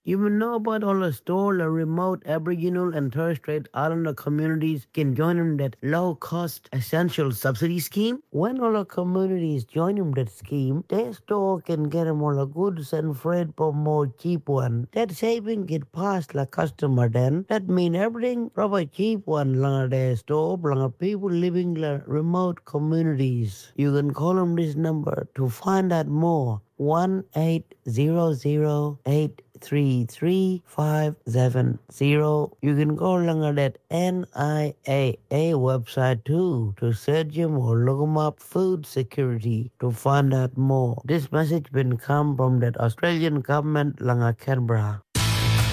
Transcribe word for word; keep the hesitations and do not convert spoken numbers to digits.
You will know about all the store, the remote Aboriginal and Torres Strait Islander communities can join in that low-cost essential subsidy scheme. When all the communities join in that scheme, their store can get them all the goods and freight for more cheap one. That saving get past the customer then. That mean everything proper cheap one long their store, long people living in the remote communities. You can call them this number to find out more. one eight hundred eight three three five seven zero. You can go along on that N I A A website too to search them or look them up food security to find out more. This message been come from that Australian government langa Canberra.